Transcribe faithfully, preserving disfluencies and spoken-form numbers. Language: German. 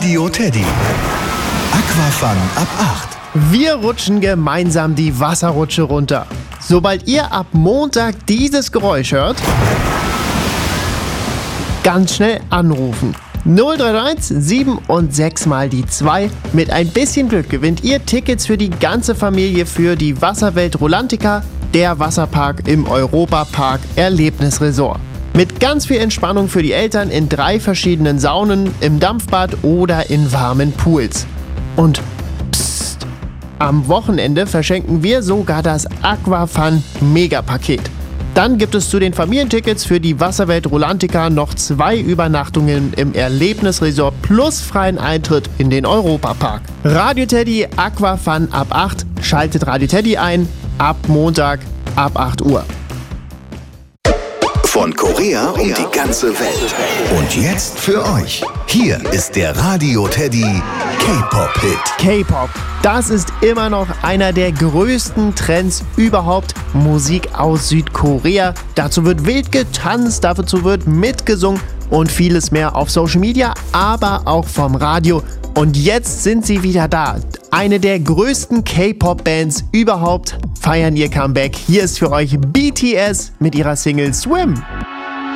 Radio Teddy. Aquafun ab acht. Wir rutschen gemeinsam die Wasserrutsche runter. Sobald ihr ab Montag dieses Geräusch hört, ganz schnell anrufen. null drei eins sieben und sechs mal die zwei. Mit ein bisschen Glück gewinnt ihr Tickets für die ganze Familie für die Wasserwelt Rolantica, der Wasserpark im Europapark Erlebnisresort. Mit ganz viel Entspannung für die Eltern in drei verschiedenen Saunen, im Dampfbad oder in warmen Pools. Und psst, am Wochenende verschenken wir sogar das Aquafun Megapaket. Dann gibt es zu den Familientickets für die Wasserwelt Rolantica noch zwei Übernachtungen im Erlebnisresort plus freien Eintritt in den Europapark. Radio Teddy Aquafun ab acht. Schaltet Radio Teddy ein, ab Montag ab acht Uhr. Von Korea um die ganze Welt. Und jetzt für euch. Hier ist der Radio Teddy K-Pop-Hit. K-Pop, das ist immer noch einer der größten Trends überhaupt. Musik aus Südkorea. Dazu wird wild getanzt, dazu wird mitgesungen und vieles mehr auf Social Media, aber auch vom Radio. Und jetzt sind sie wieder da. Eine der größten K-Pop-Bands überhaupt feiern ihr Comeback. Hier ist für euch B T S mit ihrer Single Swim.